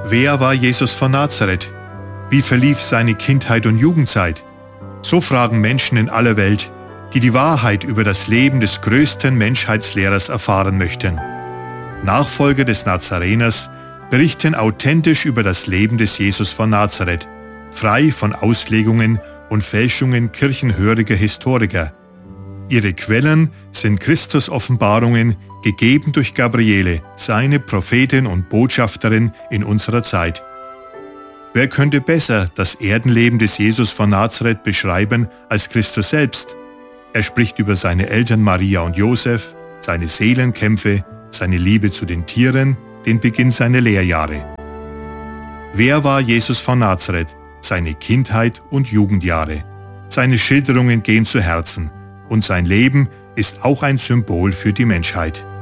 Wer war Jesus von Nazareth? Wie verlief seine Kindheit und Jugendzeit? So fragen Menschen in aller Welt, die die Wahrheit über das Leben des größten Menschheitslehrers erfahren möchten. Nachfolger des Nazareners berichten authentisch über das Leben des Jesus von Nazareth, frei von Auslegungen und Fälschungen kirchenhöriger Historiker. Ihre Quellen sind Christus-Offenbarungen, gegeben durch Gabriele, seine Prophetin und Botschafterin in unserer Zeit. Wer könnte besser das Erdenleben des Jesus von Nazareth beschreiben als Christus selbst? Er spricht über seine Eltern Maria und Josef, seine Seelenkämpfe, seine Liebe zu den Tieren, den Beginn seiner Lehrjahre. Wer war Jesus von Nazareth? Seine Kindheit und Jugendjahre. Seine Schilderungen gehen zu Herzen und sein Leben ist auch ein Symbol für die Menschheit.